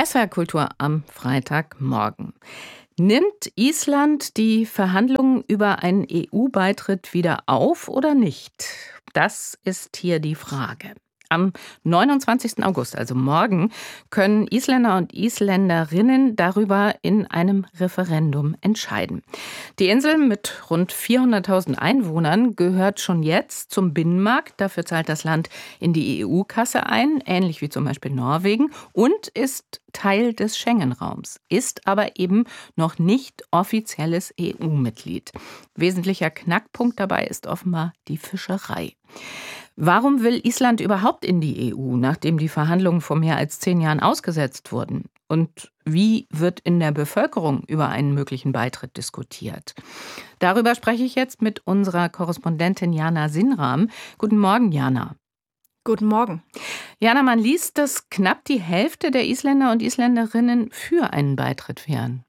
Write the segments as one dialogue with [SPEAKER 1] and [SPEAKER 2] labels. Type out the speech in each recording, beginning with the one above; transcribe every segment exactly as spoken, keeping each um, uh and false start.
[SPEAKER 1] S W R Kultur am Freitagmorgen. Nimmt Island die Verhandlungen über einen E U-Beitritt wieder auf oder nicht? Das ist hier die Frage. Am neunundzwanzigsten August, also morgen, können Isländer und Isländerinnen darüber in einem Referendum entscheiden. Die Insel mit rund vierhunderttausend Einwohnern gehört schon jetzt zum Binnenmarkt. Dafür zahlt das Land in die E U-Kasse ein, ähnlich wie zum Beispiel Norwegen, und ist Teil des Schengen-Raums, ist aber eben noch nicht offizielles E U-Mitglied. Wesentlicher Knackpunkt dabei ist offenbar die Fischerei. Warum will Island überhaupt in die E U, nachdem die Verhandlungen vor mehr als zehn Jahren ausgesetzt wurden? Und wie wird in der Bevölkerung über einen möglichen Beitritt diskutiert? Darüber spreche ich jetzt mit unserer Korrespondentin Jana Sinram. Guten Morgen, Jana.
[SPEAKER 2] Guten Morgen.
[SPEAKER 1] Jana, man liest, dass knapp die Hälfte der Isländer und Isländerinnen für einen Beitritt wären.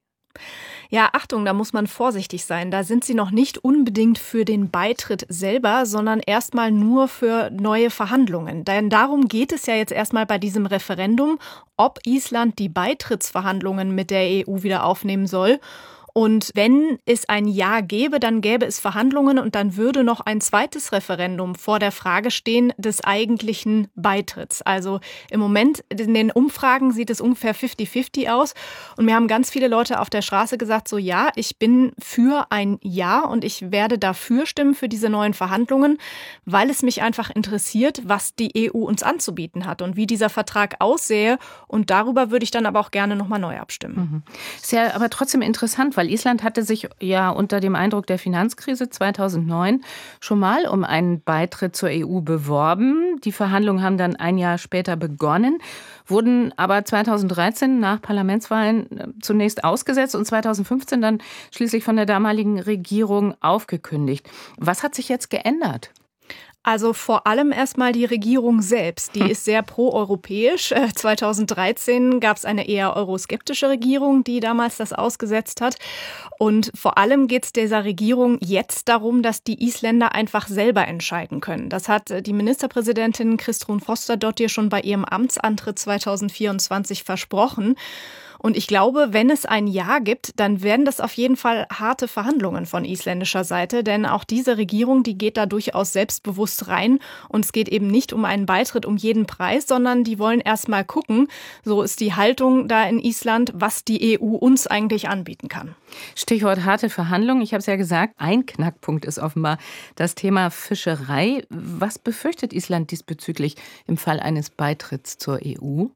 [SPEAKER 2] Ja, Achtung, da muss man vorsichtig sein. Da sind sie noch nicht unbedingt für den Beitritt selber, sondern erstmal nur für neue Verhandlungen. Denn darum geht es ja jetzt erstmal bei diesem Referendum, ob Island die Beitrittsverhandlungen mit der E U wieder aufnehmen soll. Und wenn es ein Ja gäbe, dann gäbe es Verhandlungen und dann würde noch ein zweites Referendum vor der Frage stehen des eigentlichen Beitritts. Also im Moment in den Umfragen sieht es ungefähr fifty fifty aus. Und mir haben ganz viele Leute auf der Straße gesagt, so ja, ich bin für ein Ja und ich werde dafür stimmen für diese neuen Verhandlungen, weil es mich einfach interessiert, was die E U uns anzubieten hat und wie dieser Vertrag aussähe. Und darüber würde ich dann aber auch gerne nochmal neu abstimmen.
[SPEAKER 1] Mhm. Ist ja aber trotzdem interessant, weil Island hatte sich ja unter dem Eindruck der Finanzkrise zweitausendneun schon mal um einen Beitritt zur E U beworben. Die Verhandlungen haben dann ein Jahr später begonnen, wurden aber zweitausenddreizehn nach Parlamentswahlen zunächst ausgesetzt und zweitausendfünfzehn dann schließlich von der damaligen Regierung aufgekündigt. Was hat sich jetzt geändert?
[SPEAKER 2] Also vor allem erstmal die Regierung selbst. Die ist sehr proeuropäisch. zweitausenddreizehn gab es eine eher euroskeptische Regierung, die damals das ausgesetzt hat. Und vor allem geht es dieser Regierung jetzt darum, dass die Isländer einfach selber entscheiden können. Das hat die Ministerpräsidentin Kristrún Frostadóttir schon bei ihrem Amtsantritt zweitausendvierundzwanzig versprochen. Und ich glaube, wenn es ein Ja gibt, dann werden das auf jeden Fall harte Verhandlungen von isländischer Seite. Denn auch diese Regierung, die geht da durchaus selbstbewusst rein. Und es geht eben nicht um einen Beitritt um jeden Preis, sondern die wollen erst mal gucken, so ist die Haltung da in Island, was die E U uns eigentlich anbieten kann.
[SPEAKER 1] Stichwort harte Verhandlungen. Ich habe es ja gesagt, ein Knackpunkt ist offenbar das Thema Fischerei. Was befürchtet Island diesbezüglich im Fall eines Beitritts zur E U?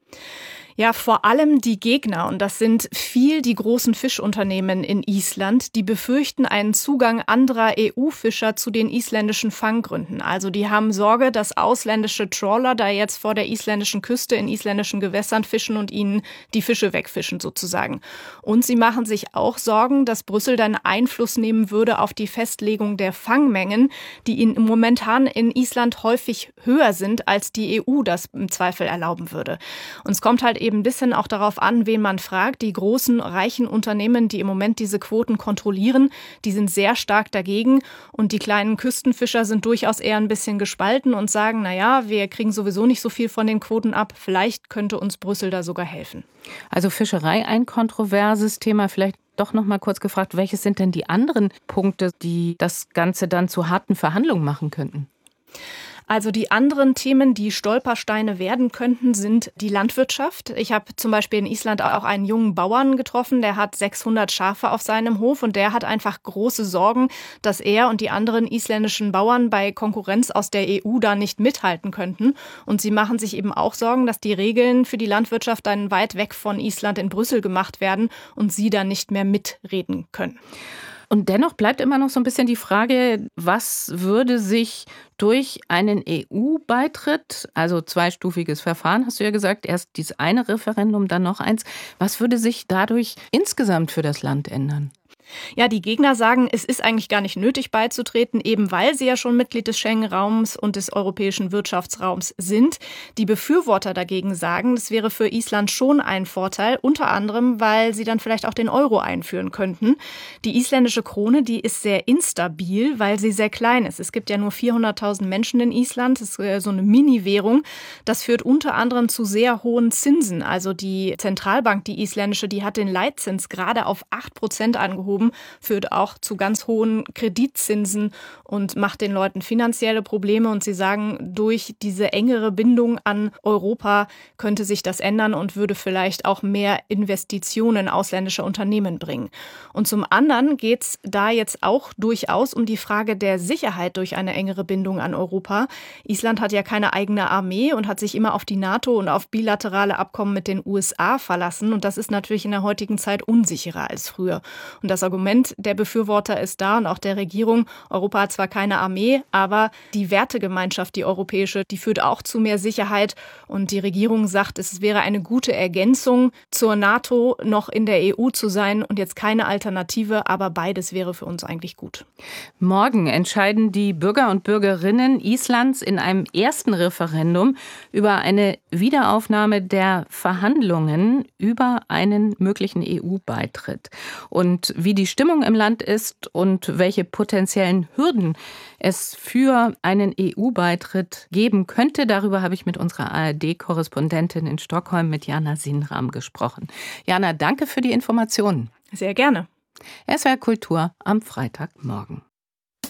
[SPEAKER 2] Ja, vor allem die Gegner, und das sind viel die großen Fischunternehmen in Island, die befürchten einen Zugang anderer E U-Fischer zu den isländischen Fanggründen. Also die haben Sorge, dass ausländische Trawler da jetzt vor der isländischen Küste in isländischen Gewässern fischen und ihnen die Fische wegfischen sozusagen. Und sie machen sich auch Sorgen, dass Brüssel dann Einfluss nehmen würde auf die Festlegung der Fangmengen, die ihnen momentan in Island häufig höher sind, als die E U das im Zweifel erlauben würde. Und es kommt halt eben ein bisschen auch darauf an, wen man fragt. Die großen, reichen Unternehmen, die im Moment diese Quoten kontrollieren, die sind sehr stark dagegen. Und die kleinen Küstenfischer sind durchaus eher ein bisschen gespalten und sagen, naja, wir kriegen sowieso nicht so viel von den Quoten ab. Vielleicht könnte uns Brüssel da sogar helfen.
[SPEAKER 1] Also Fischerei ein kontroverses Thema. Vielleicht doch noch mal kurz gefragt, welches sind denn die anderen Punkte, die das Ganze dann zu harten Verhandlungen machen könnten?
[SPEAKER 2] Also die anderen Themen, die Stolpersteine werden könnten, sind die Landwirtschaft. Ich habe zum Beispiel in Island auch einen jungen Bauern getroffen, der hat sechshundert Schafe auf seinem Hof und der hat einfach große Sorgen, dass er und die anderen isländischen Bauern bei Konkurrenz aus der E U da nicht mithalten könnten. Und sie machen sich eben auch Sorgen, dass die Regeln für die Landwirtschaft dann weit weg von Island in Brüssel gemacht werden und sie dann nicht mehr mitreden können.
[SPEAKER 1] Und dennoch bleibt immer noch so ein bisschen die Frage, was würde sich durch einen E U-Beitritt, also zweistufiges Verfahren, hast du ja gesagt, erst dieses eine Referendum, dann noch eins, was würde sich dadurch insgesamt für das Land ändern?
[SPEAKER 2] Ja, die Gegner sagen, es ist eigentlich gar nicht nötig beizutreten, eben weil sie ja schon Mitglied des Schengen-Raums und des europäischen Wirtschaftsraums sind. Die Befürworter dagegen sagen, es wäre für Island schon ein Vorteil, unter anderem, weil sie dann vielleicht auch den Euro einführen könnten. Die isländische Krone, die ist sehr instabil, weil sie sehr klein ist. Es gibt ja nur vierhunderttausend Menschen in Island, das ist so eine Mini-Währung. Das führt unter anderem zu sehr hohen Zinsen. Also die Zentralbank, die isländische, die hat den Leitzins gerade auf acht Prozent angehoben, führt auch zu ganz hohen Kreditzinsen und macht den Leuten finanzielle Probleme. Und sie sagen, durch diese engere Bindung an Europa könnte sich das ändern und würde vielleicht auch mehr Investitionen ausländischer Unternehmen bringen. Und zum anderen geht es da jetzt auch durchaus um die Frage der Sicherheit durch eine engere Bindung an Europa. Island hat ja keine eigene Armee und hat sich immer auf die NATO und auf bilaterale Abkommen mit den U S A verlassen. Und das ist natürlich in der heutigen Zeit unsicherer als früher. Und das Argument der Befürworter ist da und auch der Regierung, Europa hat zwar keine Armee, aber die Wertegemeinschaft, die europäische, die führt auch zu mehr Sicherheit. Und die Regierung sagt, es wäre eine gute Ergänzung zur NATO, noch in der E U zu sein und jetzt keine Alternative, aber beides wäre für uns eigentlich gut.
[SPEAKER 1] Morgen entscheiden die Bürger und Bürgerinnen Islands in einem ersten Referendum über eine Wiederaufnahme der Verhandlungen über einen möglichen E U-Beitritt. Und wie die Stimmung im Land ist und welche potenziellen Hürden es für einen E U-Beitritt geben könnte, darüber habe ich mit unserer A R D-Korrespondentin in Stockholm, mit Jana Sinram, gesprochen. Jana, danke für die Informationen.
[SPEAKER 2] Sehr gerne.
[SPEAKER 1] S W R Kultur am Freitagmorgen.